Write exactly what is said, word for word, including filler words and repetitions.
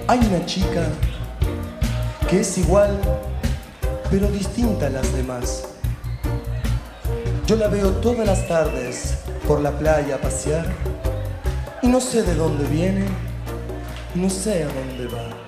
Hay una chica que es igual, pero distinta a las demás. Yo la veo todas las tardes por la playa a pasear y no sé de dónde viene, no sé a dónde va.